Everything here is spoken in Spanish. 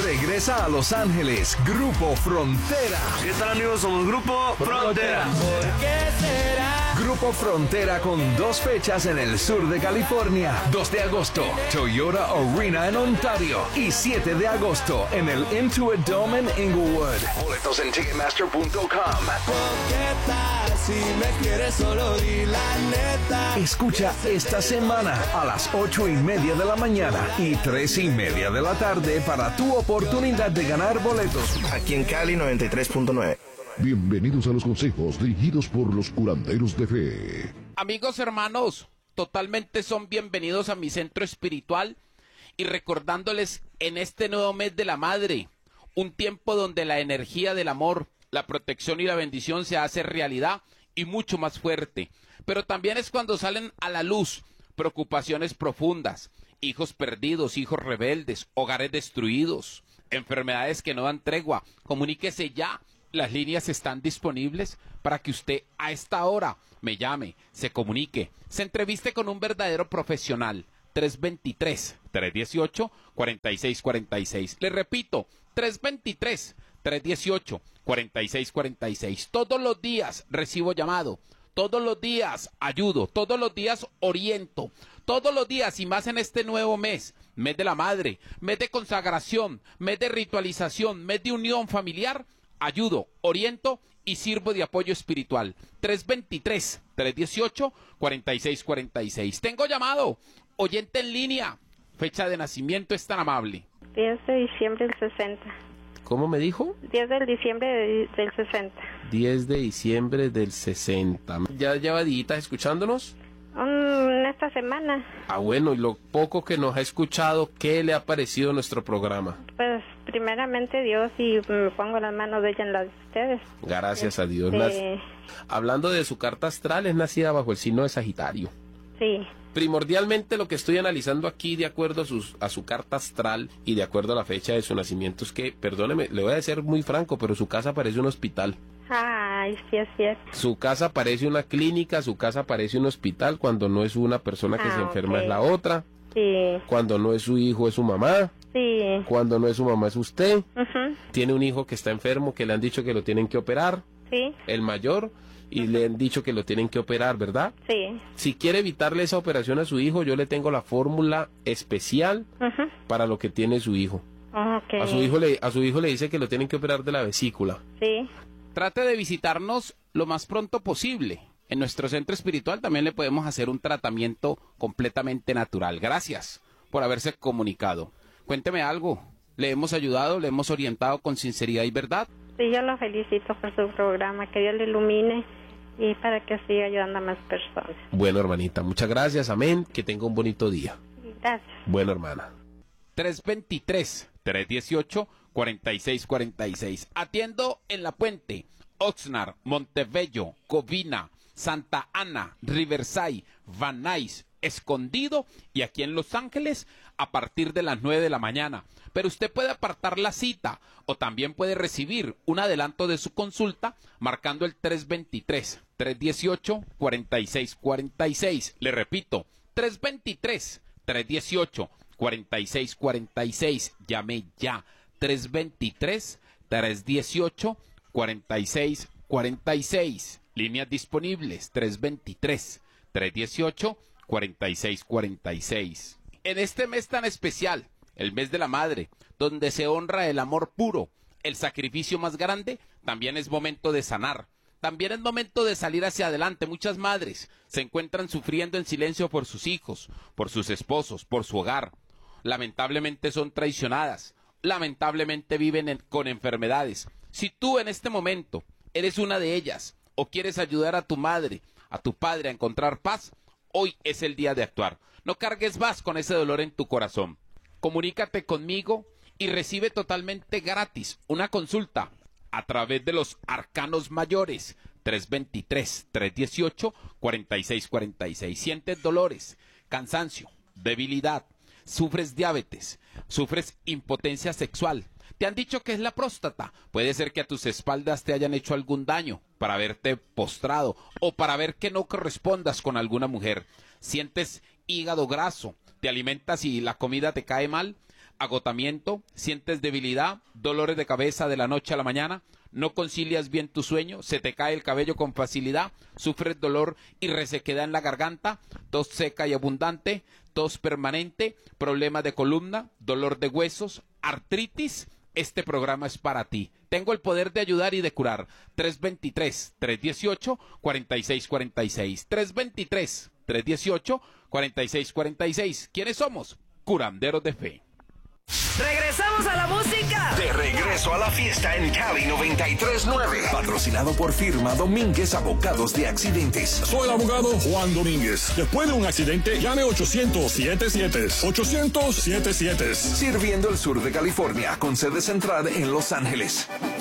Regresa a Los Ángeles, Grupo Frontera. ¿Qué tal, amigos? Somos Grupo Frontera. ¿Por qué será? Grupo Frontera con 2 fechas en el sur de California. 2 de agosto, Toyota Arena en Ontario. Y 7 de agosto en el Intuit Dome en Inglewood. Boletos en Ticketmaster.com. ¿Qué tal si me quieres solo di la neta? Escucha esta semana a las 8:30 de la mañana y 3:30 de la tarde para tu oportunidad de ganar boletos. Aquí en Cali 93.9. Bienvenidos a los consejos dirigidos por los curanderos de fe. Amigos hermanos, totalmente son bienvenidos a mi centro espiritual y recordándoles en este nuevo mes de la madre, un tiempo donde la energía del amor, la protección y la bendición se hace realidad y mucho más fuerte. Pero también es cuando salen a la luz preocupaciones profundas, hijos perdidos, hijos rebeldes, hogares destruidos, enfermedades que no dan tregua. Comuníquese ya. Las líneas están disponibles para que usted a esta hora me llame, se comunique, se entreviste con un verdadero profesional. 323-318-4646. Le repito, 323-318-4646. Todos los días recibo llamado, todos los días ayudo, todos los días oriento, todos los días y más en este nuevo mes, mes de la madre, mes de consagración, mes de ritualización, mes de unión familiar. Ayudo, oriento y sirvo de apoyo espiritual. 323-318-4646. Tengo llamado. Oyente en línea. Fecha de nacimiento es tan amable. 10 de diciembre del 60. ¿Cómo me dijo? 10 de diciembre del 60. 10 de diciembre del 60. ¿Ya lleva días escuchándonos? Esta semana. Ah, bueno, y lo poco que nos ha escuchado, ¿qué le ha parecido nuestro programa? Pues primeramente Dios, y me pongo las manos de ella en las de ustedes. Gracias a Dios. Hablando de su carta astral, es nacida bajo el signo de Sagitario. Sí. Primordialmente lo que estoy analizando aquí, de acuerdo a su carta astral y de acuerdo a la fecha de su nacimiento, es que, perdóneme, le voy a ser muy franco, pero su casa parece un hospital. Ay, sí es cierto. Su casa parece una clínica, su casa parece un hospital. Cuando no es una persona que se enferma, es la otra. Sí. Cuando no es su hijo, es su mamá. Sí. Cuando no es su mamá, es usted. Uh-huh. Tiene un hijo que está enfermo, que le han dicho que lo tienen que operar. Sí. El mayor, y le han dicho que lo tienen que operar, ¿verdad? Sí. Si quiere evitarle esa operación a su hijo, yo le tengo la fórmula especial para lo que tiene su hijo. Okay. A su hijo le dice que lo tienen que operar de la vesícula. Sí. Trate de visitarnos lo más pronto posible. En nuestro centro espiritual también le podemos hacer un tratamiento completamente natural. Gracias por haberse comunicado. Cuénteme algo. ¿Le hemos ayudado, le hemos orientado con sinceridad y verdad? Sí, yo lo felicito por su programa. Que Dios le ilumine y para que siga ayudando a más personas. Bueno, hermanita, muchas gracias. Amén. Que tenga un bonito día. Gracias. Bueno, hermana. 323-318-4646. Atiendo en La Puente, Oxnard, Montebello, Covina, Santa Ana, Riverside, Van Nuys, Escondido y aquí en Los Ángeles a partir de las 9 de la mañana. Pero usted puede apartar la cita o también puede recibir un adelanto de su consulta marcando el 323-318-4646. Le repito, 323-318-4646. Llame ya. 323-318-4646. Líneas disponibles. 323-318-4646. En este mes tan especial, el mes de la madre, donde se honra el amor puro, el sacrificio más grande, también es momento de sanar. También es momento de salir hacia adelante. Muchas madres se encuentran sufriendo en silencio por sus hijos, por sus esposos, por su hogar. Lamentablemente son traicionadas. Lamentablemente viven con enfermedades. Si tú en este momento eres una de ellas o quieres ayudar a tu madre, a tu padre a encontrar paz, hoy es el día de actuar. No cargues más con ese dolor en tu corazón. Comunícate conmigo y recibe totalmente gratis una consulta a través de los arcanos mayores. 323-318-4646. Sientes dolores, cansancio, debilidad, sufres diabetes, sufres impotencia sexual. Te han dicho que es la próstata. Puede ser que a tus espaldas te hayan hecho algún daño para verte postrado o para ver que no correspondas con alguna mujer. Sientes hígado graso, te alimentas y la comida te cae mal. agotamiento, sientes debilidad, dolores de cabeza de la noche a la mañana, no concilias bien tu sueño, se te cae el cabello con facilidad, sufres dolor y resequedad en la garganta, tos seca y abundante, tos permanente, problemas de columna, dolor de huesos, artritis. Este programa es para ti. Tengo el poder de ayudar y de curar. 323-318-4646. 323-318-4646. ¿Quiénes somos? Curanderos de Fe. ¡Regresamos a la música! De regreso a la fiesta en Cali 93.9. Patrocinado por firma Domínguez Abogados de Accidentes. Soy el abogado Juan Domínguez. Después de un accidente, llame 800-77. 800-77. Sirviendo el sur de California con sede central en Los Ángeles.